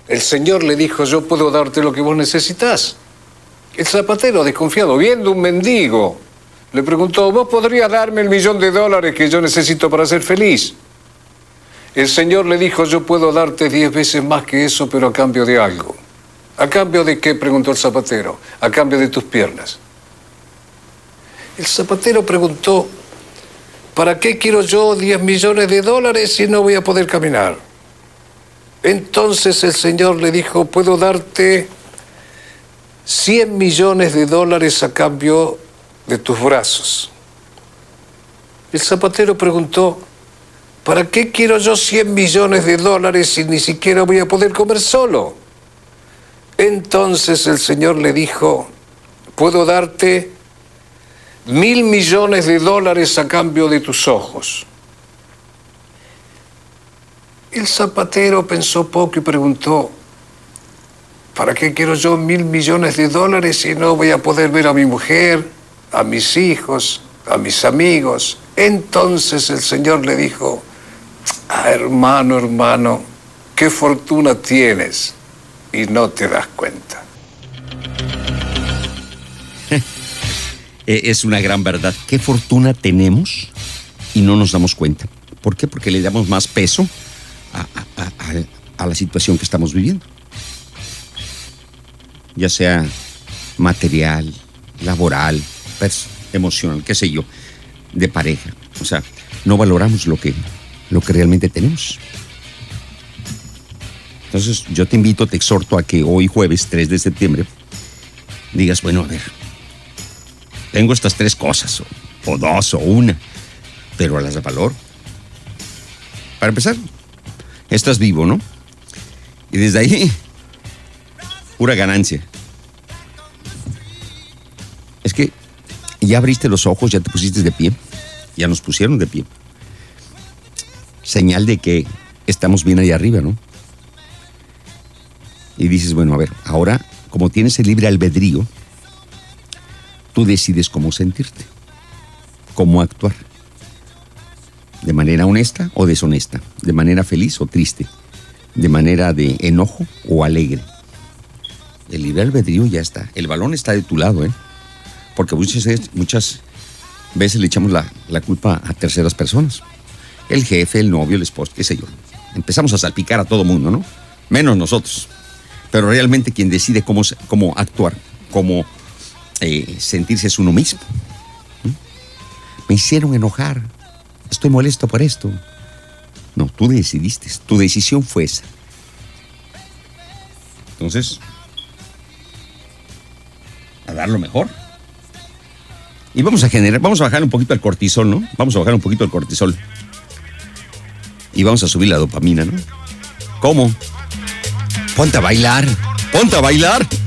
El Señor le dijo, yo puedo darte lo que vos necesitas. El zapatero, desconfiado, viendo un mendigo, le preguntó, ¿vos podrías darme el $1.000.000 que yo necesito para ser feliz? El Señor le dijo, yo puedo darte 10 veces más que eso, pero a cambio de algo. ¿A cambio de qué?, preguntó el zapatero. A cambio de tus piernas. El zapatero preguntó, ¿para qué quiero yo $10 millones si no voy a poder caminar? Entonces el Señor le dijo, puedo darte $100 millones a cambio de tus brazos. El zapatero preguntó, ¿para qué quiero yo $100 millones si ni siquiera voy a poder comer solo? Entonces el Señor le dijo, puedo darte $1.000 millones a cambio de tus ojos. El zapatero pensó poco y preguntó, ¿para qué quiero yo $1.000 millones si no voy a poder ver a mi mujer, a mis hijos, a mis amigos? Entonces el Señor le dijo, hermano, qué fortuna tienes y no te das cuenta. Es una gran verdad. ¿Qué fortuna tenemos y no nos damos cuenta? ¿Por qué? Porque le damos más peso a la situación que estamos viviendo. Ya sea material, laboral, emocional, qué sé yo, de pareja. O sea, no valoramos lo que realmente tenemos. Entonces, yo te invito, te exhorto a que hoy, jueves 3 de septiembre, digas, bueno, a ver, tengo estas 3 cosas, o 2, o 1, pero las de valor. Para empezar, estás vivo, ¿no? Y desde ahí, pura ganancia. Es que ya abriste los ojos, ya te pusiste de pie, ya nos pusieron de pie. Señal de que estamos bien ahí arriba, ¿no? Y dices, bueno, a ver, ahora, como tienes el libre albedrío, tú decides cómo sentirte, cómo actuar. De manera honesta o deshonesta, de manera feliz o triste, de manera de enojo o alegre. El libre albedrío ya está. El balón está de tu lado, ¿eh? Porque muchas veces le echamos la culpa a terceras personas. El jefe, el novio, el esposo, qué sé yo. Empezamos a salpicar a todo mundo, ¿no? Menos nosotros. Pero realmente quien decide cómo actuar, cómo sentirse es uno mismo. Me hicieron enojar. Estoy molesto por esto. No, tú decidiste. Tu decisión fue esa. Entonces, a dar lo mejor. Y vamos a bajar un poquito el cortisol, ¿no? Vamos a bajar un poquito el cortisol. Y vamos a subir la dopamina, ¿no? ¿Cómo? Ponte a bailar.